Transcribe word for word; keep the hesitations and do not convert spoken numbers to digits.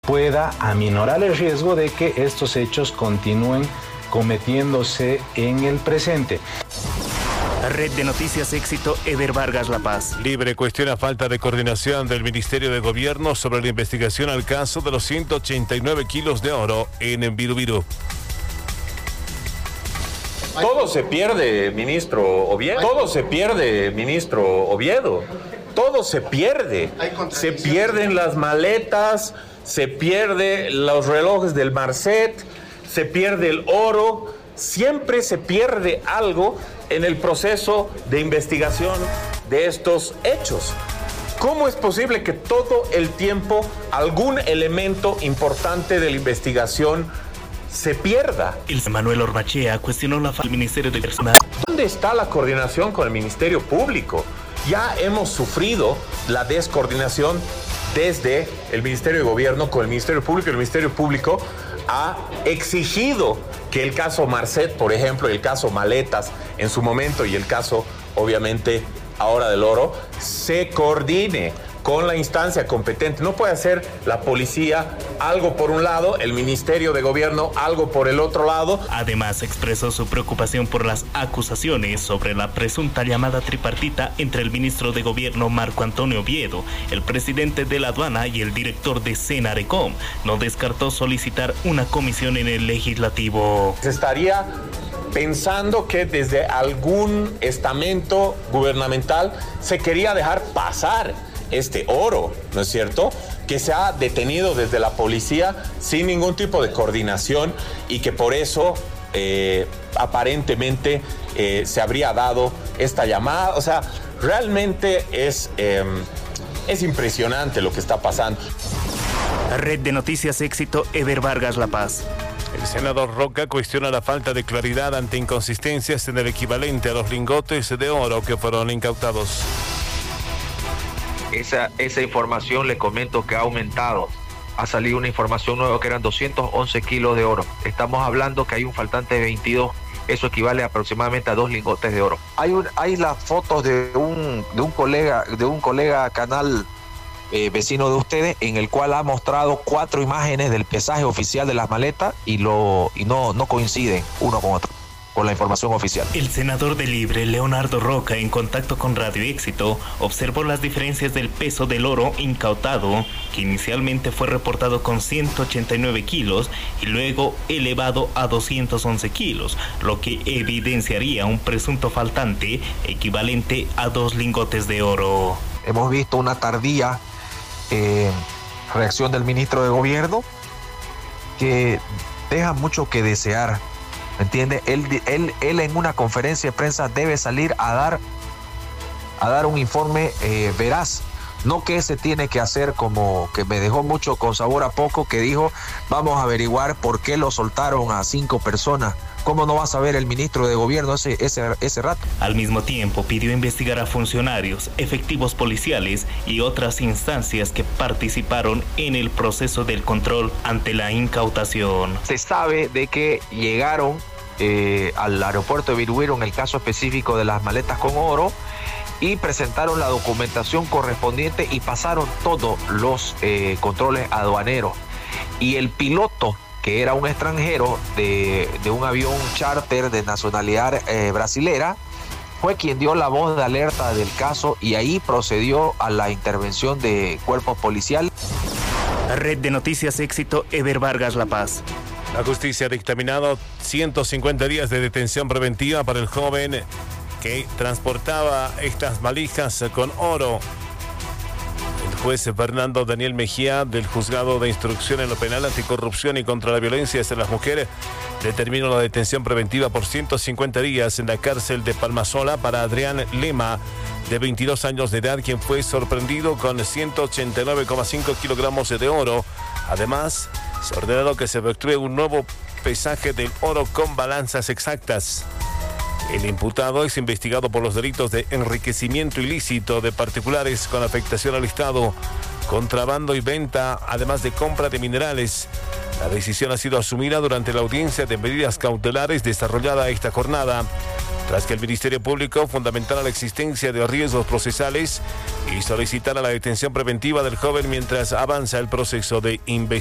pueda aminorar el riesgo de que estos hechos continúen cometiéndose en el presente. Red de Noticias Éxito, Eder Vargas, La Paz. Libre cuestiona falta de coordinación del Ministerio de Gobierno sobre la investigación al caso de los ciento ochenta y nueve kilos de oro en Virubiru. Todo se pierde, ministro Oviedo. Todo se pierde, ministro Oviedo. Todo se pierde. Se pierden las maletas, se pierden los relojes del Marcet, se pierde el oro. Siempre se pierde algo en el proceso de investigación de estos hechos. ¿Cómo es posible que todo el tiempo algún elemento importante de la investigación se pierda? El Manuel Ormachea cuestionó la falta del Ministerio de Personal. ¿Dónde está la coordinación con el Ministerio Público? Ya hemos sufrido la descoordinación desde el Ministerio de Gobierno con el Ministerio Público. El Ministerio Público ha exigido que el caso Marcet, por ejemplo, el caso Maletas en su momento y el caso, obviamente, ahora del oro, se coordine con la instancia competente. No puede hacer la policía algo por un lado, el Ministerio de Gobierno algo por el otro lado. Además, expresó su preocupación por las acusaciones sobre la presunta llamada tripartita entre el ministro de Gobierno Marco Antonio Oviedo, el presidente de la aduana y el director de Senarecom. No descartó solicitar una comisión en el legislativo. Se estaría pensando que desde algún estamento gubernamental se quería dejar pasar este oro, ¿no es cierto?, que se ha detenido desde la policía sin ningún tipo de coordinación y que por eso eh, aparentemente eh, se habría dado esta llamada. O sea, realmente es, eh, es impresionante lo que está pasando. Red de Noticias Éxito, Eder Vargas, La Paz. El senador Roca cuestiona la falta de claridad ante inconsistencias en el equivalente a los lingotes de oro que fueron incautados. Esa, esa información le comento que ha aumentado. Ha salido una información nueva que eran doscientos once kilos de oro. Estamos hablando que hay un faltante de veintidós. Eso equivale aproximadamente a dos lingotes de oro. Hay, un, hay las fotos de un, de un colega, de un colega canal eh, vecino de ustedes, en el cual ha mostrado cuatro imágenes del pesaje oficial de las maletas y, lo, y no, no coinciden uno con otro, con la información oficial. El senador de Libre, Leonardo Roca, en contacto con Radio Éxito, observó las diferencias del peso del oro incautado, que inicialmente fue reportado con ciento ochenta y nueve kilos y luego elevado a doscientos once kilos, lo que evidenciaría un presunto faltante equivalente a dos lingotes de oro. Hemos visto una tardía eh, reacción del ministro de Gobierno que deja mucho que desear. ¿Me entiende? Él, él, él en una conferencia de prensa debe salir a dar, a dar un informe eh, veraz. No que se tiene que hacer como que me dejó mucho con sabor a poco, que dijo, vamos a averiguar por qué lo soltaron a cinco personas. ¿Cómo no va a saber el ministro de Gobierno ese, ese, ese rato? Al mismo tiempo, pidió investigar a funcionarios, efectivos policiales y otras instancias que participaron en el proceso del control ante la incautación. Se sabe de que llegaron eh, al aeropuerto de Virubiru en el caso específico de las maletas con oro y presentaron la documentación correspondiente y pasaron todos los eh, controles aduaneros. Y el piloto, que era un extranjero de, de un avión charter de nacionalidad eh, brasilera, fue quien dio la voz de alerta del caso y ahí procedió a la intervención de cuerpos policiales. Red de Noticias Éxito, Eder Vargas, La Paz. La justicia ha dictaminado ciento cincuenta días de detención preventiva para el joven que transportaba estas valijas con oro. El juez Fernando Daniel Mejía, del Juzgado de Instrucción en lo Penal, Anticorrupción y contra la Violencia hacia las Mujeres, determinó la detención preventiva por ciento cincuenta días en la cárcel de Palmasola para Adrián Lema, de veintidós años de edad, quien fue sorprendido con ciento ochenta y nueve coma cinco kilogramos de oro. Además, se ha ordenado que se efectúe un nuevo pesaje del oro con balanzas exactas. El imputado es investigado por los delitos de enriquecimiento ilícito de particulares con afectación al Estado, contrabando y venta, además de compra de minerales. La decisión ha sido asumida durante la audiencia de medidas cautelares desarrollada esta jornada, tras que el Ministerio Público fundamentara la existencia de riesgos procesales y solicitara la detención preventiva del joven mientras avanza el proceso de investigación.